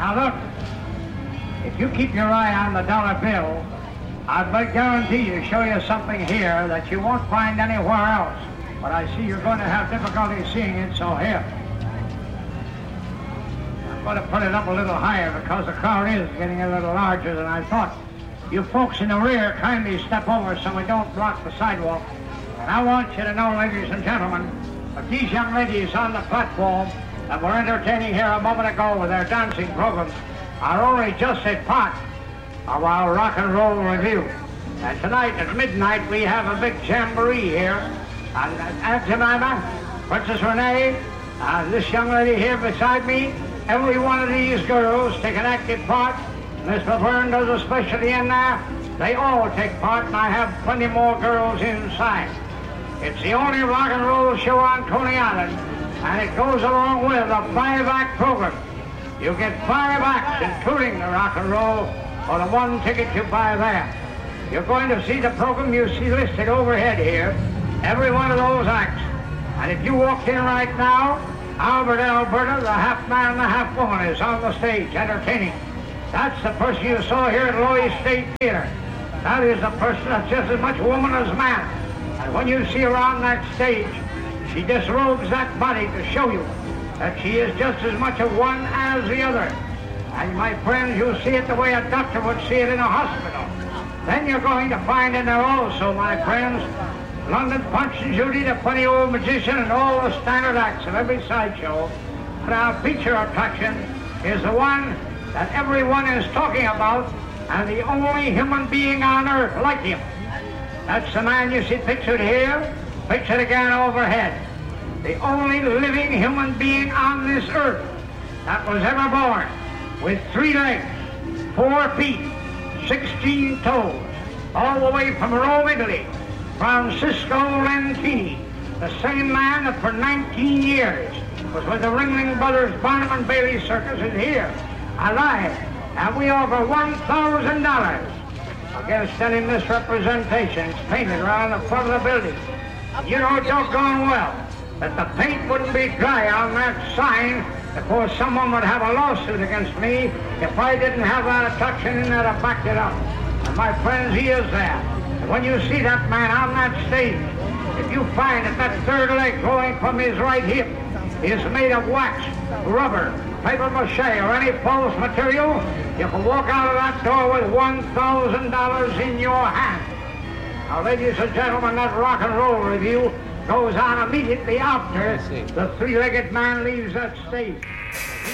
Now look, if you keep your eye on the dollar bill, I'd guarantee to show you something here that you won't find anywhere else. But I see you're going to have difficulty seeing it, so here. I'm going to put it up a little higher because the crowd is getting a little larger than I thought. You folks in the rear kindly step over so we don't block the sidewalk. And I want you to know, ladies and gentlemen, that these young ladies on the platform that were entertaining here a moment ago with their dancing program are only just a part of our rock and roll review. And tonight at midnight we have a big jamboree here. And Aunt Jemima, Princess Renee, this young lady here beside me, every one of these girls take an active part. Miss Laverne does especially in there. They all take part, and I have plenty more girls inside. It's the only rock and roll show on Coney Island, and it goes along with a 5-act program. You get 5 acts, including the rock and roll, for the one ticket you buy there. You're going to see the program you see listed overhead here, every one of those acts. And if you walked in right now, Albert Alberta, the half man and the half woman, is on the stage entertaining. That's the person you saw here at Loews State Theater. That is the person that's just as much woman as man. And when you see her on that stage, she disrobes that body to show you that she is just as much a one as the other. And my friends, you'll see it the way a doctor would see it in a hospital. Then you're going to find in there also, my friends, London Punch and Judy, the funny old magician, and all the standard acts of every sideshow. But our feature attraction is the one that everyone is talking about, and the only human being on earth like him. That's the man you see pictured here, pictured again overhead. The only living human being on this earth that was ever born with 3 legs, 4 feet, 16 toes, all the way from Rome, Italy, Francisco Lentini, the same man that for 19 years was with the Ringling Brothers Barnum and Bailey Circus, is here, alive, and we offer $1,000 against any misrepresentations painted around the front of the building. You know doggone well that the paint wouldn't be dry on that sign before someone would have a lawsuit against me if I didn't have that attraction in there to back it up. And my friends, he is there. And when you see that man on that stage, if you find that that 3rd leg going from his right hip is made of wax, rubber, paper mache, or any false material, you can walk out of that door with $1,000 in your hand. Now, ladies and gentlemen, that rock and roll review goes on immediately after the 3-legged man leaves that stage.